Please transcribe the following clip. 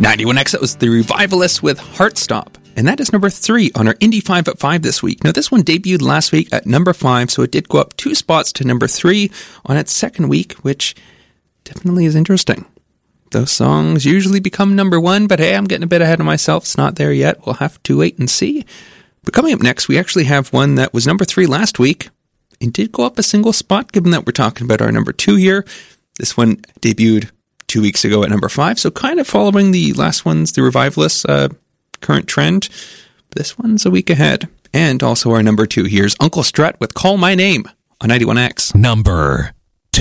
91X, that was The Revivalists with Heartstop. And that is number 3 on our Indie 5 at 5 this week. Now, this one debuted last week at number 5, so it did go up 2 spots to number 3 on its second week, which definitely is interesting. Those songs usually become number 1, but hey, I'm getting a bit ahead of myself. It's not there yet. We'll have to wait and see. But coming up next, we actually have one that was number 3 last week. It did go up a single spot, given that we're talking about our number 2 here. This one debuted 2 weeks ago at number 5, so kind of following the last one's, The Revivalists' current trend. This one's a week ahead. And also our number 2 here's Uncle Strut with Call My Name on 91X. Number